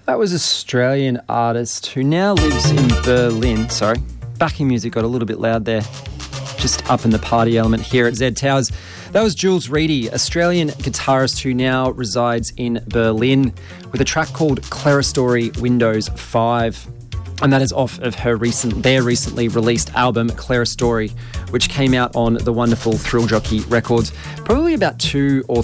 That was Australian artist who now lives in Berlin. Sorry, backing music got a little bit loud there. Just up in the party element here at Z Towers. That was Jules Reedy, Australian guitarist who now resides in Berlin, with a track called Clerestory Windows 5. And that is off of their recently released album, Clerestory, which came out on the wonderful Thrill Jockey Records probably about 2 or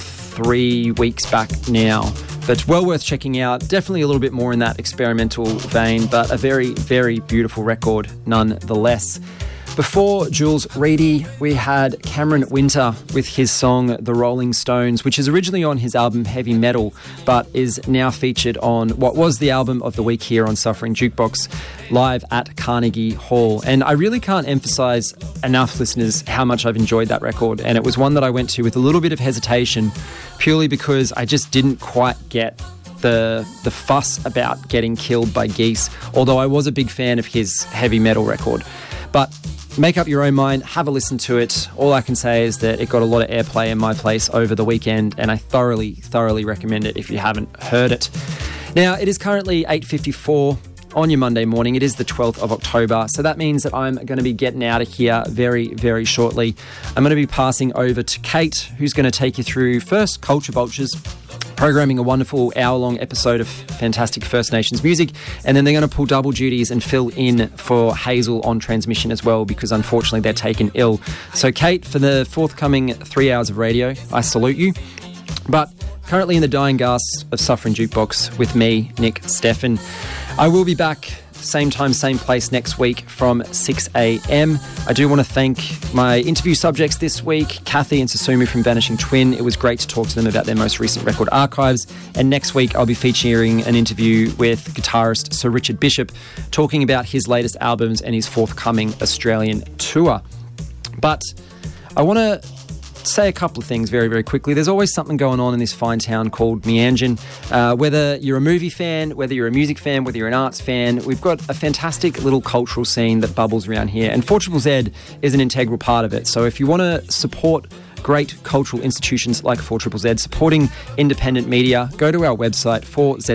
3 weeks back now. But well worth checking out. Definitely a little bit more in that experimental vein, but a very, very beautiful record nonetheless. Before Jules Reedy, we had Cameron Winter with his song The Rolling Stones, which is originally on his album Heavy Metal, but is now featured on what was the album of the week here on Suffering Jukebox, live at Carnegie Hall. And I really can't emphasise enough, listeners, how much I've enjoyed that record. And it was one that I went to with a little bit of hesitation, purely because I just didn't quite get the fuss about getting killed by geese, although I was a big fan of his heavy metal record. But make up your own mind, have a listen to it. All I can say is that it got a lot of airplay in my place over the weekend, and I thoroughly, thoroughly recommend it if you haven't heard it. Now, it is currently 8:54 on your Monday morning. It is the 12th of October, so that means that I'm going to be getting out of here very, very shortly. I'm going to be passing over to Kate, who's going to take you through first Culture Vultures, programming a wonderful hour-long episode of fantastic First Nations music, and then they're going to pull double duties and fill in for Hazel on transmission as well, because unfortunately they're taken ill. So Kate, for the forthcoming 3 hours of radio, I salute you. But currently in the dying gasps of Suffering Jukebox with me, Nick Steffen. I will be back same time, same place next week from 6 a.m. I do want to thank my interview subjects this week, Kathy and Susumu from Vanishing Twin. It was great to talk to them about their most recent record archives. And next week, I'll be featuring an interview with guitarist Sir Richard Bishop, talking about his latest albums and his forthcoming Australian tour. But I want to say a couple of things very, very quickly. There's always something going on in this fine town called Meanjin. Whether you're a movie fan, whether you're a music fan, whether you're an arts fan, we've got a fantastic little cultural scene that bubbles around here, and 4ZZZ is an integral part of it. So if you want to support great cultural institutions like 4ZZZ, supporting independent media, go to our website, 4ZZZ.